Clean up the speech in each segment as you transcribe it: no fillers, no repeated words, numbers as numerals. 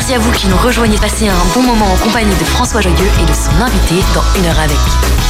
Merci à vous qui nous rejoignez. Passez un bon moment en compagnie de François Joyeux et de son invité dans Une heure avec.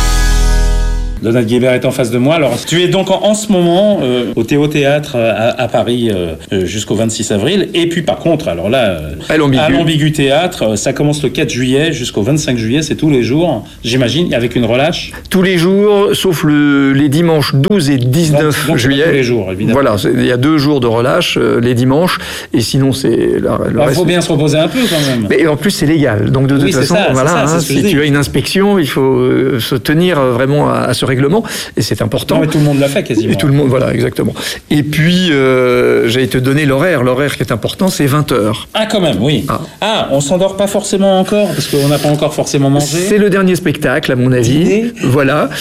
Donald Guibert est en face de moi. Alors, tu es donc en ce moment au Théâtre à Paris jusqu'au 26 avril. Et puis, par contre, alors là, à l'Ambigu Théâtre, ça commence le 4 juillet jusqu'au 25 juillet. C'est tous les jours, j'imagine, avec une relâche. Tous les jours, sauf les dimanches 12 et 19 donc juillet. Tous les jours, évidemment. Voilà, il y a 2 jours de relâche, les dimanches. Et sinon, c'est... Il faut bien se reposer un peu, quand même. Mais en plus, c'est légal. Donc, de toute façon, si tu as une inspection, il faut se tenir vraiment à ce règlement, et c'est important. Non, mais tout le monde l'a fait quasiment. Et tout le monde, voilà, exactement. Et puis, j'allais te donner l'horaire. L'horaire qui est important, c'est 20h. Ah, quand même, oui. On s'endort pas forcément encore, parce qu'on n'a pas encore forcément mangé. C'est le dernier spectacle, à mon avis. Voilà.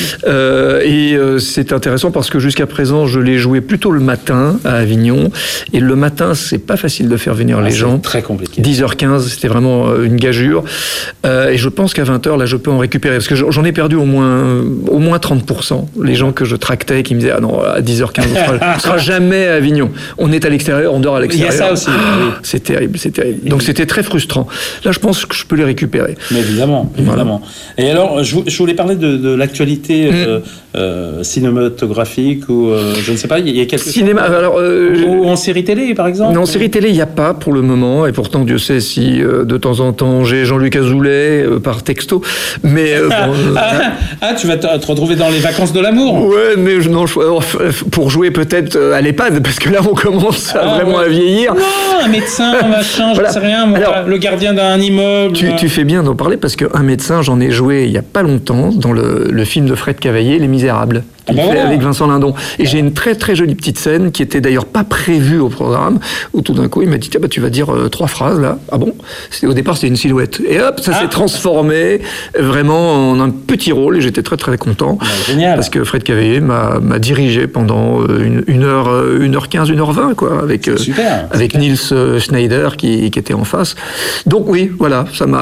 C'est intéressant parce que jusqu'à présent, je l'ai joué plutôt le matin à Avignon. Et le matin, c'est pas facile de faire venir les gens. C'est très compliqué. 10h15, c'était vraiment une gageure. Et je pense qu'à 20h, là, je peux en récupérer. Parce que j'en ai perdu au moins 30%. Les gens que je tractais qui me disaient « Ah non, à 10h15, on ne sera jamais à Avignon. On est à l'extérieur, on dort à l'extérieur. » Il y a ça aussi. Oui. C'est terrible, c'est terrible. Donc c'était très frustrant. Là, je pense que je peux les récupérer. Mais évidemment. Voilà. Et alors, je voulais parler de l'actualité cinématographique ou je ne sais pas, il y a quelque chose. Ou en série télé, par exemple. Non, en série télé, il n'y a pas pour le moment. Et pourtant, Dieu sait si de temps en temps, j'ai Jean-Luc Azoulay par texto. Mais tu vas te retrouver dans les vacances de l'amour. Ouais, mais pour jouer peut-être à l'EHPAD, parce que là, on commence vraiment à vieillir. Non, un médecin, un machin, je ne sais rien. Moi, alors, le gardien d'un immeuble. Tu fais bien d'en parler, parce qu'un médecin, j'en ai joué il n'y a pas longtemps dans le film de Fred Cavaillé, Les Misérables. Avec Vincent Lindon. Et j'ai une très très jolie petite scène qui était d'ailleurs pas prévue au programme, où tout d'un coup il m'a dit tu vas dire 3 phrases là. Ah bon? Au départ c'était une silhouette. Et hop, ça s'est transformé vraiment en un petit rôle et j'étais très très content. Génial. Parce que Fred Cavaillé m'a dirigé pendant 1h15, 1h20 quoi, avec Niels Schneider qui était en face. Donc oui, voilà,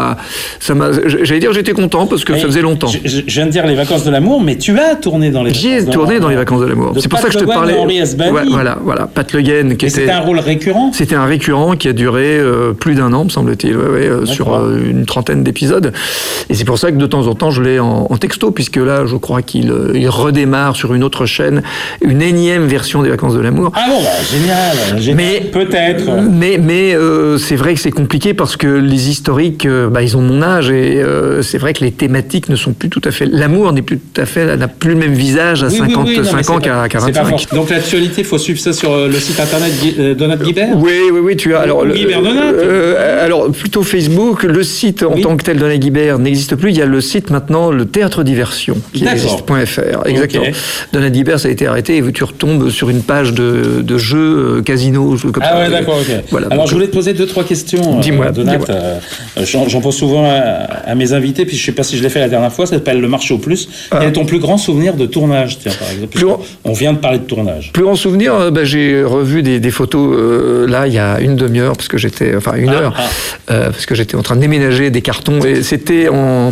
j'allais dire j'étais content parce que ça faisait longtemps. Je viens de dire les vacances de l'amour, mais tu as tourné dans les tourné dans les vacances de l'amour. C'est pour ça que je te parlais. Voilà, Pat Le Guen, c'était un rôle récurrent. C'était un récurrent qui a duré plus d'1 an, me semble-t-il, sur une 30aine d'épisodes. Et c'est pour ça que de temps en temps, je l'ai en texto, puisque là, je crois qu'il redémarre sur une autre chaîne, une énième version des vacances de l'amour. Ah bon, génial. Mais peut-être. Mais c'est vrai que c'est compliqué parce que les historiques, ils ont mon âge et c'est vrai que les thématiques ne sont plus tout à fait. L'amour n'a plus le même visage à 55 ans qu'à 45. Donc l'actualité, il faut suivre ça sur le site internet Donald Guibert. Oui, tu as Guibert Donald. Alors plutôt Facebook. Le site en tant que tel Donald Guibert n'existe plus. Il y a le site maintenant, le Théâtre Diversion, qui existe.fr. Exactement. Okay. Donald Guibert, ça a été arrêté et tu retombes sur une page de jeux casino. Comme ça. Ouais, d'accord. Ok. Voilà, alors je voulais te poser 2-3 questions. Dis-moi. Donald. J'en pose souvent à mes invités, puis je sais pas si je l'ai fait la dernière fois. Ça s'appelle le marché aux plus. Quel est ton plus grand souvenir de tournage, tiens, par exemple? On vient de parler de tournage. Plus grand souvenir, j'ai revu des photos là il y a une demi-heure parce que j'étais, parce que j'étais en train de déménager des cartons et c'était en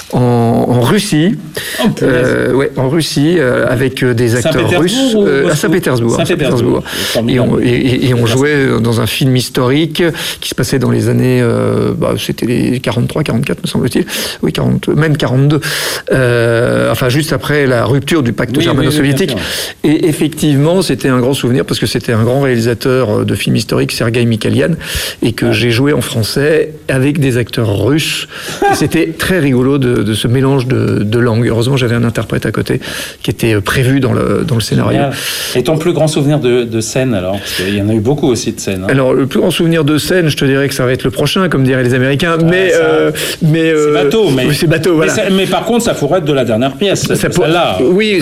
Russie. En Russie avec des acteurs russes à Saint-Pétersbourg. Et on jouait dans un film historique qui se passait dans les années, c'était les 43, 44 me semble-t-il. Oui, 40, même 42. Juste après la rupture du pacte germano-soviétique. Et effectivement, c'était un grand souvenir parce que c'était un grand réalisateur de films historiques, Sergueï Mikalian, et que j'ai joué en français avec des acteurs russes. Et c'était très rigolo de ce mélange de langues. Heureusement, j'avais un interprète à côté qui était prévu dans le scénario. Génial. Et ton plus grand souvenir de scène, alors? Parce qu'il y en a eu beaucoup aussi de scènes. Alors, le plus grand souvenir de scène, je te dirais que ça va être le prochain, comme diraient les Américains. C'est bateau, mais... c'est bateau, voilà. Mais par contre, ça pourrait être de la dernière pièce. Celle-là. Oui,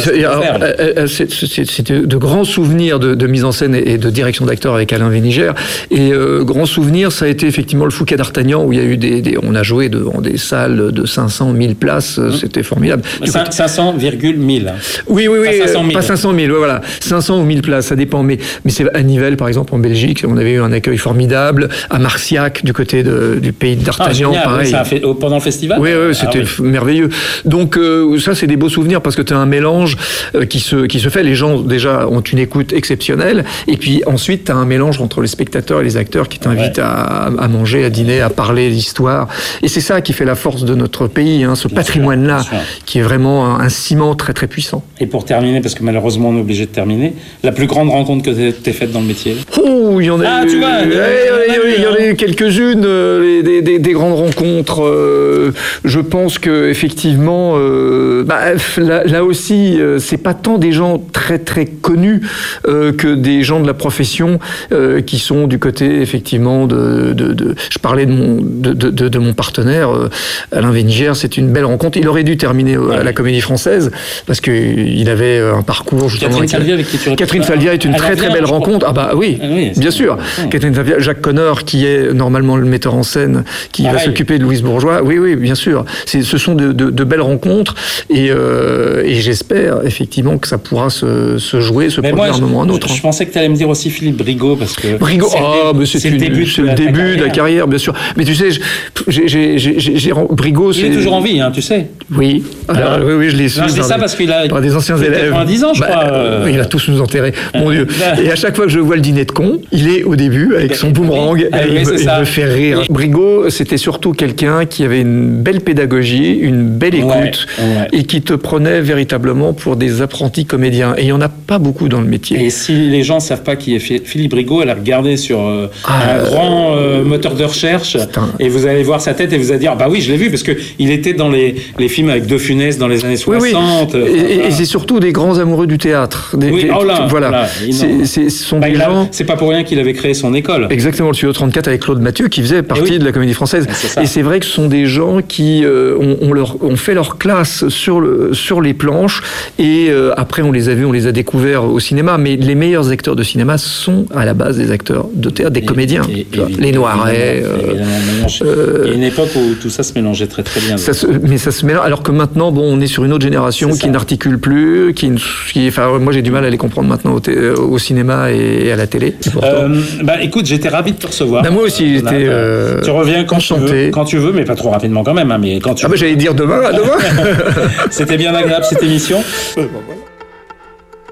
c'est de grands souvenirs de mise en scène et de direction d'acteurs avec Alain Vénigère. Et grand souvenir, ça a été effectivement le Fouquet d'Artagnan, où il y a eu on a joué devant des salles de 500 000 places. C'était formidable. 500,1000. Oui. Pas 500 000. Pas 500 000, voilà. 500 ou 1000 places, ça dépend. Mais c'est à Nivelles, par exemple, en Belgique, on avait eu un accueil formidable. À Marciac, du côté du pays d'Artagnan, pareil. Pendant le festival? Oui, c'était merveilleux. Donc, ça, c'est des beaux souvenirs parce que tu as un mélange qui se fait. Les gens déjà ont une écoute exceptionnelle, et puis ensuite tu as un mélange entre les spectateurs et les acteurs qui t'invitent à manger, à dîner, à parler d'histoire. Et c'est ça qui fait la force de notre pays, ce patrimoine-là, qui est vraiment un ciment très très puissant. Et pour terminer, parce que malheureusement on est obligé de terminer, la plus grande rencontre que tu as faite dans le métier? Oh, il y en a eu, il y en a eu quelques-unes, des grandes rencontres. Je pense que effectivement, là aussi, c'est pas tant des gens très très connus que des gens de la profession qui sont du côté effectivement je parlais de mon partenaire Alain Vénigère. C'est une belle rencontre. Il aurait dû terminer à la Comédie Française parce qu'il avait un parcours justement. Catherine Falvia est une très très belle rencontre. Ah bah oui, bien sûr. Catherine Falvia, Jacques Connor qui est normalement le metteur en scène qui va s'occuper de Louise Bourgeois. Oui, bien sûr. Ce sont de belles rencontres et j'espère effectivement que ça pourra se jouer, se produire d'un moment à un autre. Je pensais que tu allais me dire aussi Philippe Brigaud parce que c'est le début de la carrière, bien sûr. Mais tu sais, Brigaud, il est toujours en vie, tu sais. Oui. Alors, oui, je l'ai su. Je dis ça parce qu'il a des anciens élèves. 90 ans, je crois. Il a tous nous enterrés. Mon Dieu. Et à chaque fois que je vois le dîner de con, il est au début avec son boomerang et il me fait rire. Brigaud, c'était surtout quelqu'un qui avait une belle pédagogie, une belle écoute et qui te prenait véritablement pour des apprentis comédiens. Et il n'y en a pas beaucoup dans le métier. Et si les gens ne savent pas qui est Philippe Brigaud, elle a regardé sur un grand moteur de recherche et vous allez voir sa tête et vous allez dire, bah oui, je l'ai vu parce qu'il était dans les films avec De Funès dans les années 60. Et c'est surtout des grands amoureux du théâtre. Ce sont des gens... C'est pas pour rien qu'il avait créé son école. Exactement, le Studio 34 avec Claude Mathieu qui faisait partie de la Comédie Française. Et c'est vrai que ce sont des gens qui ont fait leur classe sur les planches et après on les a vus, on les a découverts au cinéma, mais les meilleurs acteurs de cinéma sont à la base des acteurs de théâtre, des comédiens. Les Noiret. Il y a une époque où tout ça se mélangeait très très bien. Mais ça se mélange, alors que maintenant, on est sur une autre génération qui n'articule plus, moi j'ai du mal à les comprendre maintenant au cinéma et à la télé. Écoute, j'étais ravi de te recevoir. Moi aussi, j'étais tu reviens quand tu veux, mais pas trop rapidement quand même. Mais quand tu veux. J'allais dire demain. C'était bien agréable cette émission. Voilà.